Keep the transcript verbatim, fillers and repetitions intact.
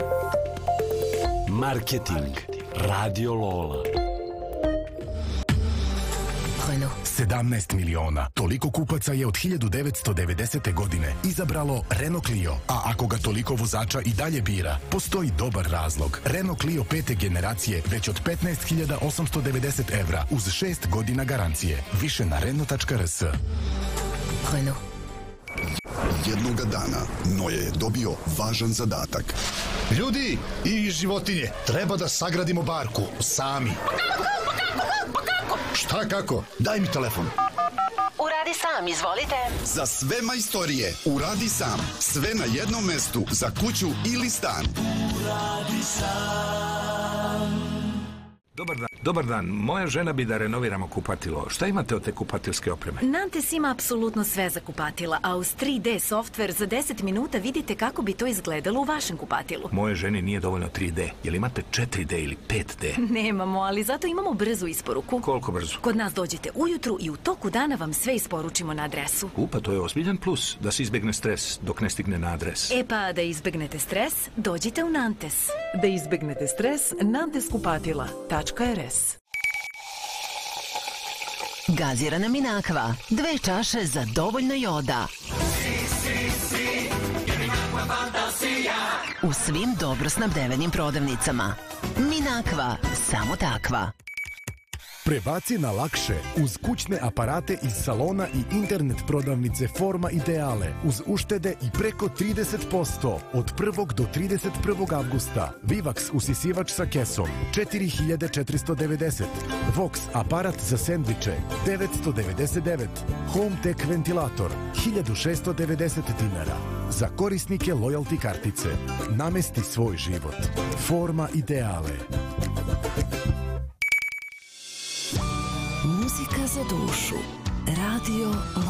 Marketing. Radio Lola. sedamnaest miliona. Toliko kupaca je od hiljadu devetsto devedesete. godine izabralo Renault Clio. A ako ga toliko vozača i dalje bira, postoji dobar razlog. Renault Clio pete generacije već od petnaest hiljada osamsto devedeset evra uz šest godina garancije. Više na renault tačka r s. Renault. Jednoga dana Noje je dobio važan zadatak. Ljudi i životinje, treba da sagradimo barku sami. Šta kako? Daj mi telefon. Uradi sam, izvolite. Za sve majstorije, uradi sam. Sve na jednom mestu, za kuću ili stan. Uradi sam. Dobar dan. Dobar dan, moja žena bi da renoviramo kupatilo. Šta imate od te kupatilske opreme? Nantes ima apsolutno sve za kupatila, a uz tri D softver za deset minuta vidite kako bi to izgledalo u vašem kupatilu. Moje ženi nije dovoljno tri D. Jel imate četiri D ili pet D? Nemamo, ali zato imamo brzu isporuku. Koliko brzo? Kod nas dođete ujutru i u toku dana vam sve isporučimo na adresu. U, pa to je ozbiljan plus, da se izbegne stres dok ne stigne na adres. E pa, da izbegnete stres, dođite u Nantes. Da izbegnete stres, Nantes kupatila tačka r s. Gazirana Minakva. Dve čaše za dovoljno joda. U svim dobro snabdevenim prodavnicama. Minakva, samo takva. Prebaci na lakše uz kućne aparate iz salona i internet prodavnice Forma Ideale uz uštede i preko trideset posto od prvog do trideset prvog avgusta. Vivax usisivač sa kesom četiri hiljade četiristo devedeset. Vox aparat za sendviče devetsto devedeset devet. HomeTech ventilator hiljadu šesto devedeset dinara. Za korisnike loyalty kartice. Namesti svoj život. Forma Ideale. Muzika za dušu. Radio